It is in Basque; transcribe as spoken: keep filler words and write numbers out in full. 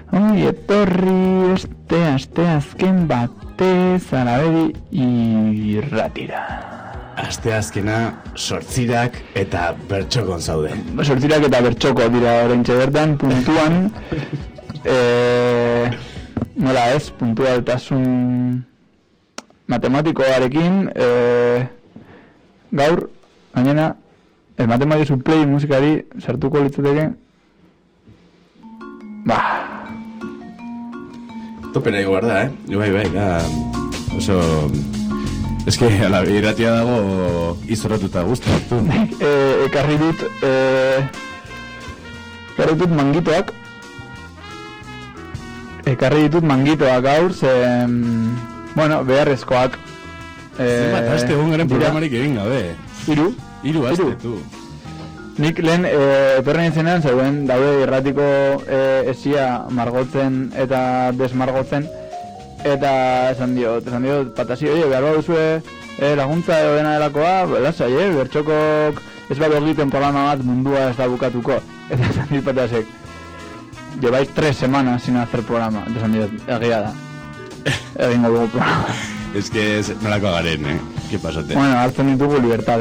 Ongi etorri este aste azken batez Alabedi irratira. Aste azkena sortzirak eta bertxokon zaude. Sortzirak eta bertxoko dira oraintxe bertan, puntuan. e, nola ez, puntualtasun matematikoarekin e, gaur, gainera, el Mathematics Play musikari sartuko litzateke. Ba. Topera ego da, eh? Bai, bai, da, oso... Ez que, ala, irratia dago izorratuta guztu. e, ekarri dut, e, ekarri dut mangitoak. Ekarri ditut mangitoak gaur, zen, bueno, beharrezkoak. E, Zer aste egun garen programarik egin gabe. Iru? Iru aste, tu. Nik lehen etorren e, izenean zegoen daude irratiko e, esia margotzen eta desmargotzen, eta esan diot, esan diot, patasi, oie, behar baduzue e, laguntza edo dena delakoa, lasai, eh, bertxokok ez bat egiten programa bat mundua ez da bukatuko, eta esan diot patasek, lleváis tres semanas sin hacer programa, eta esan diot, egia da, egingo dugu programa. Ez que nolako garen, eh? ¿Qué pasote? Bueno, hartzen ditugu libertad.